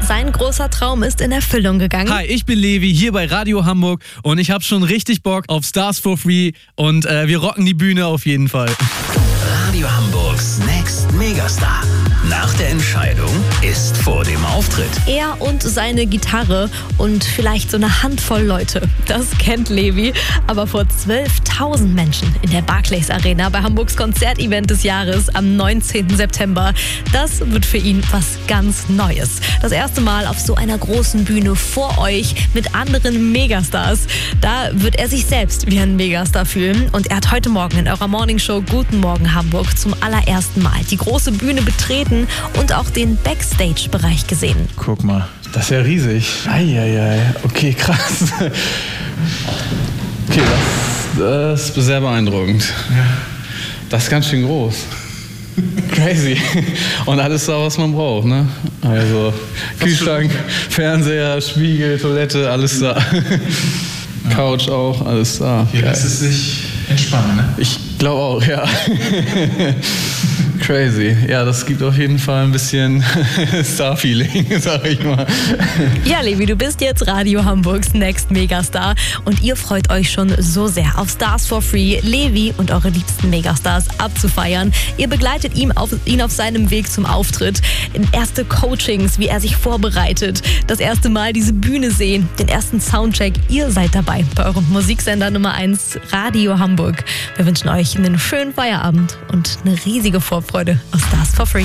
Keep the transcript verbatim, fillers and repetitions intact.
Sein großer Traum ist in Erfüllung gegangen. Hi, ich bin Levi, hier bei Radio Hamburg und ich habe schon richtig Bock auf Stars for Free und äh, wir rocken die Bühne auf jeden Fall. Radio Hamburgs Next Megastar. Nach der Entscheidung ist vor dem Auftritt. Er und seine Gitarre und vielleicht so eine Handvoll Leute. Das kennt Levi. Aber vor zwölftausend Menschen in der Barclays Arena bei Hamburgs Konzertevent des Jahres am neunzehnten September. Das wird für ihn was ganz Neues. Das erste Mal auf so einer großen Bühne vor euch mit anderen Megastars. Da wird er sich selbst wie ein Megastar fühlen. Und er hat heute Morgen in eurer Morningshow Guten Morgen Hamburg zum allerersten Mal die große Bühne betreten und auch den Backstage-Bereich gesehen. Guck mal, das ist ja riesig. Eieiei, okay, krass. Okay, das, das ist sehr beeindruckend. Ja. Das ist ganz schön groß. Crazy. Und alles da, was man braucht, ne? Also Kühlschrank, Fernseher, Spiegel, Toilette, alles da. Ja. Couch auch, alles da. Hier lässt es sich entspannen, ne? Ich glaube auch, ja. Crazy. Ja, das gibt auf jeden Fall ein bisschen Star-Feeling, sag ich mal. Ja, Levi, du bist jetzt Radio Hamburgs Next Megastar und ihr freut euch schon so sehr auf Stars for Free, Levi und eure liebsten Megastars abzufeiern. Ihr begleitet ihn auf, ihn auf seinem Weg zum Auftritt. Erste Coachings, wie er sich vorbereitet, das erste Mal diese Bühne sehen, den ersten Soundcheck. Ihr seid dabei bei eurem Musiksender Nummer eins, Radio Hamburg. Wir wünschen euch einen schönen Feierabend und eine riesige Vorfreude auf Stars for Free.